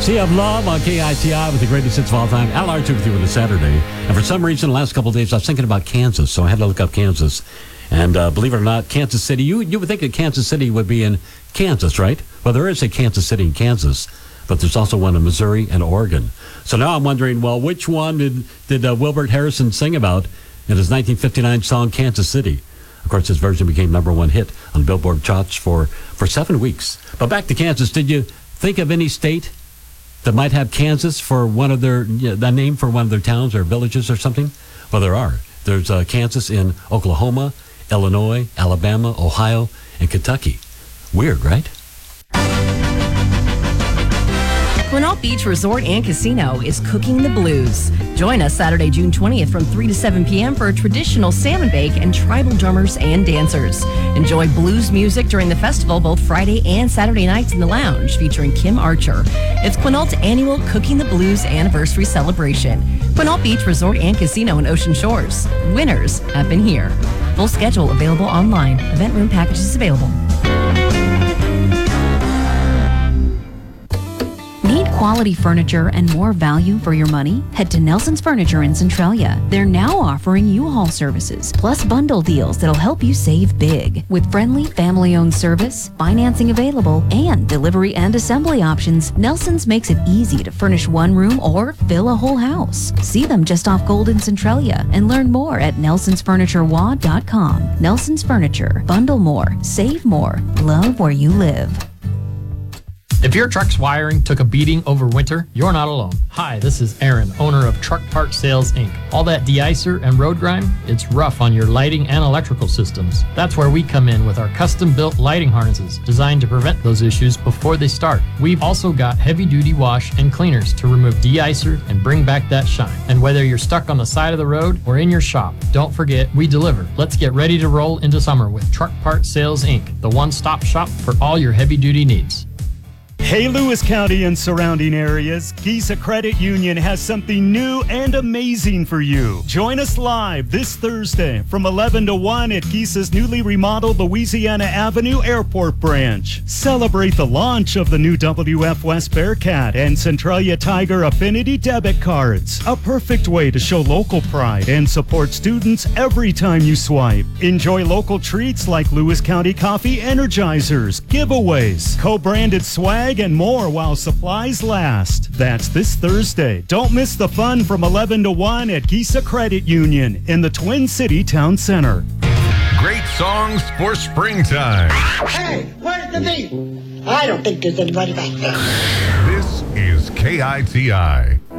Sea of Love on KITI with the greatest hits of all time. Al Archer with you on a Saturday. And for some reason, the last couple of days, I was thinking about Kansas, so I had to look up Kansas. And believe it or not, Kansas City, you would think that Kansas City would be in Kansas, right? Well, there is a Kansas City in Kansas, but there's also one in Missouri and Oregon. So now I'm wondering, well, which one did Wilbert Harrison sing about in his 1959 song, Kansas City? Of course, this version became #1 hit on Billboard charts for 7 weeks. But back to Kansas, did you think of any state that might have Kansas for one of their, the name for one of their towns or villages or something? Well, there are. There's Kansas in Oklahoma, Illinois, Alabama, Ohio, and Kentucky. Weird, right? Quinault Beach Resort and Casino is cooking the blues. Join us Saturday, June 20th from 3 to 7 p.m. for a traditional salmon bake and tribal drummers and dancers. Enjoy blues music during the festival both Friday and Saturday nights in the lounge featuring Kim Archer. It's Quinault's annual Cooking the Blues anniversary celebration. Quinault Beach Resort and Casino in Ocean Shores. Winners have been here. Full schedule available online. Event room packages available. Need quality furniture and more value for your money? Head to Nelson's Furniture in Centralia. They're now offering U-Haul services, plus bundle deals that'll help you save big. With friendly, family-owned service, financing available, and delivery and assembly options, Nelson's makes it easy to furnish one room or fill a whole house. See them just off Gold in Centralia and learn more at nelsonsfurniturewa.com. Nelson's Furniture. Bundle more, save more, love where you live. If your truck's wiring took a beating over winter, you're not alone. Hi, this is Aaron, owner of Truck Part Sales, Inc. All that de-icer and road grime, it's rough on your lighting and electrical systems. That's where we come in with our custom-built lighting harnesses designed to prevent those issues before they start. We've also got heavy-duty wash and cleaners to remove de-icer and bring back that shine. And whether you're stuck on the side of the road or in your shop, don't forget, we deliver. Let's get ready to roll into summer with Truck Part Sales, Inc., the one-stop shop for all your heavy-duty needs. Hey, Lewis County and surrounding areas, Giza Credit Union has something new and amazing for you. Join us live this Thursday from 11 to 1 at Giza's newly remodeled Louisiana Avenue Airport branch. Celebrate the launch of the new WF West Bearcat and Centralia Tiger Affinity debit cards. A perfect way to show local pride and support students every time you swipe. Enjoy local treats like Lewis County Coffee Energizers, giveaways, co-branded swag, and more while supplies last. That's this Thursday. Don't miss the fun from 11 to 1 at Giza Credit Union in the Twin City Town Center. Great songs for springtime. Hey, where's the meat? I don't think there's anybody back there. This is KITI.